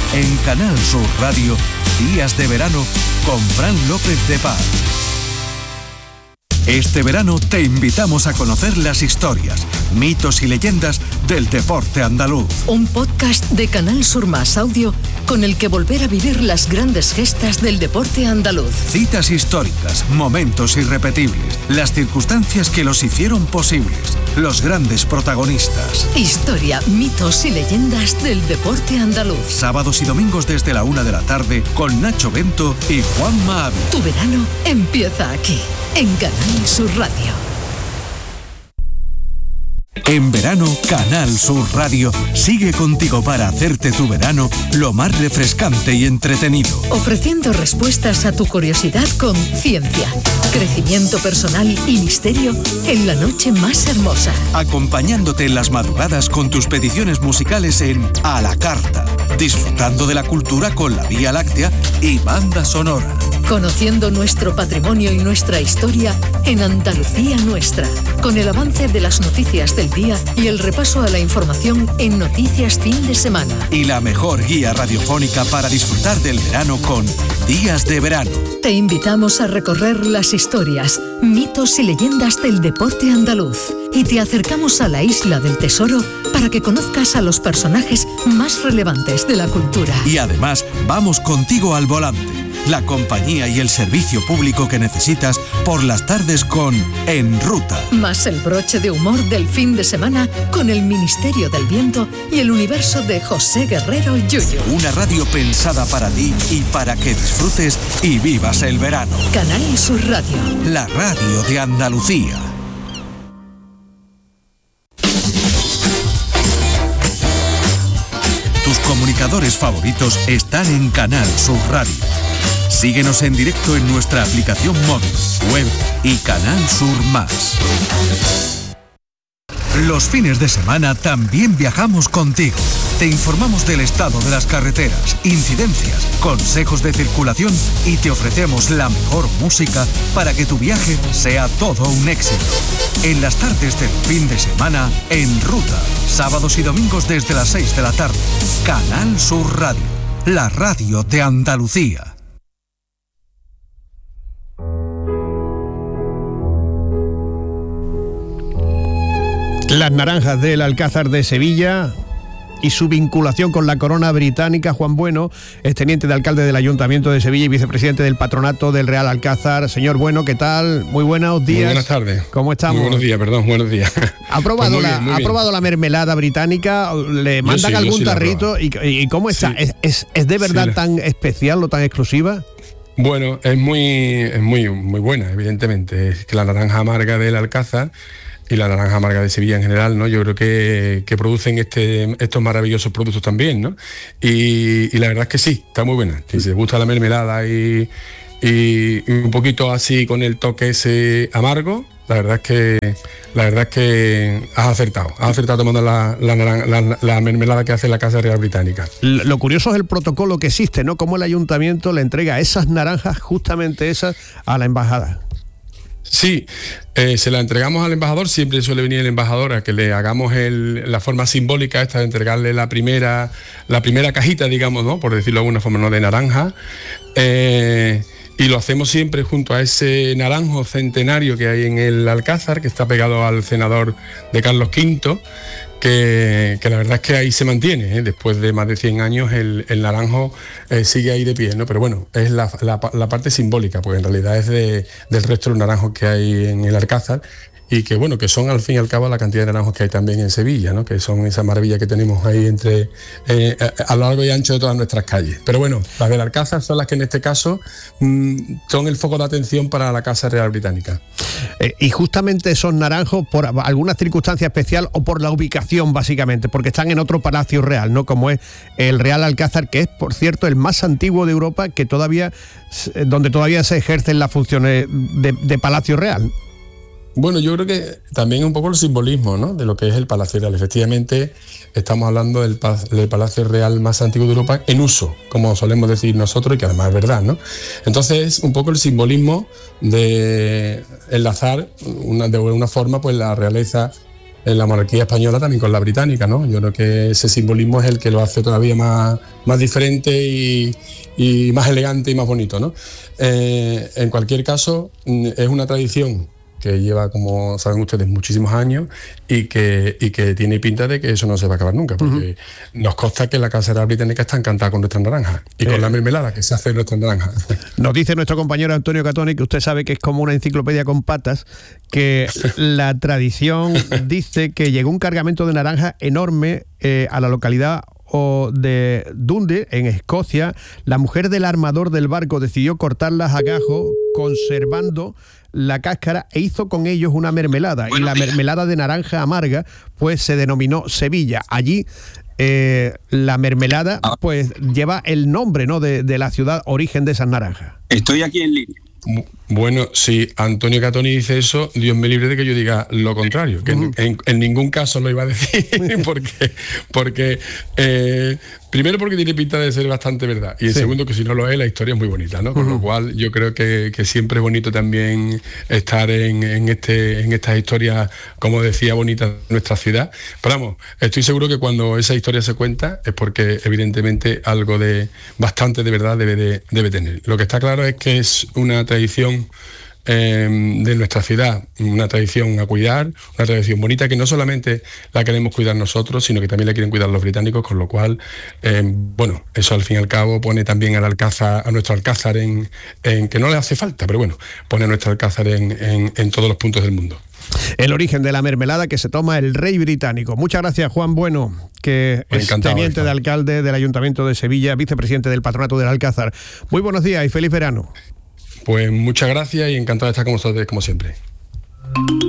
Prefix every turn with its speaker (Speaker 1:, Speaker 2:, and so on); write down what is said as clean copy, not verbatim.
Speaker 1: En Canal Sur Radio, Días de Verano con Fran López de Paz. Este verano te invitamos a conocer las historias, mitos y leyendas del deporte andaluz.
Speaker 2: Un podcast de Canal Sur Más Audio con el que volver a vivir las grandes gestas del deporte andaluz.
Speaker 1: Citas históricas, momentos irrepetibles, las circunstancias que los hicieron posibles, los grandes protagonistas.
Speaker 2: Historia, mitos y leyendas del deporte andaluz.
Speaker 1: Sábados y domingos desde la 1 de la tarde con Nacho Bento y Juanma Ávila.
Speaker 2: Tu verano empieza aquí, en Canal Sur Radio.
Speaker 1: En verano, Canal Sur Radio sigue contigo para hacerte tu verano lo más refrescante y entretenido.
Speaker 2: Ofreciendo respuestas a tu curiosidad con ciencia, crecimiento personal y misterio en la noche más hermosa.
Speaker 1: Acompañándote en las madrugadas con tus peticiones musicales en A la Carta. Disfrutando de la cultura con la Vía Láctea y banda sonora.
Speaker 2: Conociendo nuestro patrimonio y nuestra historia en Andalucía Nuestra, con el avance de las noticias del día y el repaso a la información en Noticias Fin de Semana.
Speaker 1: Y la mejor guía radiofónica para disfrutar del verano con Días de Verano.
Speaker 2: Te invitamos a recorrer las historias, mitos y leyendas del deporte andaluz y te acercamos a la Isla del Tesoro para que conozcas a los personajes más relevantes de la cultura.
Speaker 1: Y además, vamos contigo al volante. La compañía y el servicio público que necesitas por las tardes con En Ruta.
Speaker 2: Más el broche de humor del fin de semana con el Ministerio del Viento y el universo de José Guerrero Yuyu.
Speaker 1: Una radio pensada para ti y para que disfrutes y vivas el verano.
Speaker 2: Canal Sur Radio.
Speaker 1: La radio de Andalucía. Tus comunicadores favoritos están en Canal Sur Radio. Síguenos en directo en nuestra aplicación móvil, web y Canal Sur Más. Los fines de semana también viajamos contigo. Te informamos del estado de las carreteras, incidencias, consejos de circulación y te ofrecemos la mejor música para que tu viaje sea todo un éxito. En las tardes del fin de semana, En Ruta, sábados y domingos desde las 6 de la tarde. Canal Sur Radio, la radio de Andalucía.
Speaker 3: Las naranjas del Alcázar de Sevilla y su vinculación con la corona británica. Juan Bueno es teniente de alcalde del Ayuntamiento de Sevilla y vicepresidente del Patronato del Real Alcázar. Señor Bueno, ¿qué tal? Muy buenos días.
Speaker 4: Muy buenas tardes.
Speaker 3: ¿Cómo estamos?
Speaker 4: Muy buenos días, perdón, buenos días.
Speaker 3: ¿Ha probado,
Speaker 4: pues
Speaker 3: ha probado la mermelada británica? ¿Le mandan algún tarrito? ¿Y cómo está? Sí. ¿Es de verdad tan especial o tan exclusiva?
Speaker 4: Bueno, es muy buena, evidentemente. Es que la naranja amarga del Alcázar y la naranja amarga de Sevilla en general, ¿no? Yo creo que producen estos maravillosos productos también, ¿no? Y la verdad es que sí, está muy buena. Si te gusta la mermelada y un poquito así con el toque ese amargo, la verdad es que has acertado tomando la mermelada que hace la Casa Real Británica.
Speaker 3: Lo curioso es el protocolo que existe, ¿no? Cómo el ayuntamiento le entrega esas naranjas, justamente esas, a la embajada.
Speaker 4: Sí, se la entregamos al embajador, siempre suele venir el embajador a que le hagamos la forma simbólica esta de entregarle la primera cajita, digamos, ¿no? Por decirlo de alguna forma, ¿no? De naranja. Y lo hacemos siempre junto a ese naranjo centenario que hay en el Alcázar, que está pegado al cenador de Carlos V, que la verdad es que ahí se mantiene, ¿eh? Después de más de 100 años el naranjo sigue ahí de pie, ¿no? Pero bueno, es la parte simbólica, porque en realidad es del resto de los naranjos que hay en el Alcázar, y que bueno, que son al fin y al cabo la cantidad de naranjos que hay también en Sevilla, ¿no? Que son esa maravilla que tenemos ahí a lo largo y ancho de todas nuestras calles. Pero bueno, las del Alcázar son las que en este caso son el foco de atención para la Casa Real Británica.
Speaker 3: Y justamente esos naranjos, por alguna circunstancia especial o por la ubicación básicamente, porque están en otro palacio real, ¿no? Como es el Real Alcázar, que es, por cierto, el más antiguo de Europa, donde todavía se ejercen las funciones de palacio real.
Speaker 4: Bueno, yo creo que también un poco el simbolismo, ¿no? De lo que es el Palacio Real. Efectivamente, estamos hablando del Palacio Real más antiguo de Europa en uso, como solemos decir nosotros, y que además es verdad, ¿no? Entonces, un poco el simbolismo de enlazar de alguna forma pues la realeza la monarquía española también con la británica, ¿no? Yo creo que ese simbolismo es el que lo hace todavía más diferente y más elegante y más bonito, ¿no? En cualquier caso, es una tradición que lleva, como saben ustedes, muchísimos años y que tiene pinta de que eso no se va a acabar nunca, porque nos consta que la Casa Real Británica está encantada con nuestras naranjas y con la mermelada que se hace de nuestras naranjas.
Speaker 3: Nos dice nuestro compañero Antonio Catoni, que usted sabe que es como una enciclopedia con patas, que la tradición dice que llegó un cargamento de naranja enorme a la localidad de Dundee, en Escocia. La mujer del armador del barco decidió cortarlas a gajo, conservando la cáscara, e hizo con ellos una mermelada. Y la mermelada de naranja amarga pues se denominó Sevilla. Allí la mermelada pues lleva el nombre, ¿no?, de la ciudad origen de esas naranjas.
Speaker 5: Estoy aquí en línea.
Speaker 4: Bueno, si Antonio Catoni dice eso, Dios me libre de que yo diga lo contrario, que en ningún caso lo iba a decir, porque primero porque tiene pinta de ser bastante verdad, y segundo que si no lo es, la historia es muy bonita, ¿no? Con lo cual yo creo que siempre es bonito también estar en estas historias, como decía, bonitas de nuestra ciudad. Pero vamos, estoy seguro que cuando esa historia se cuenta es porque evidentemente algo de bastante de verdad debe tener. Lo que está claro es que es una tradición de nuestra ciudad, una tradición a cuidar, una tradición bonita que no solamente la queremos cuidar nosotros, sino que también la quieren cuidar los británicos, con lo cual, bueno, eso al fin y al cabo pone también a nuestro alcázar en que no le hace falta, pero bueno, pone a nuestro alcázar en todos los puntos del mundo.
Speaker 3: El origen de la mermelada que se toma el rey británico. Muchas gracias, Juan Bueno, que es teniente de alcalde del Ayuntamiento de Sevilla, vicepresidente del Patronato del Alcázar. Muy buenos días y feliz verano.
Speaker 4: Pues muchas gracias y encantado de estar con ustedes como siempre.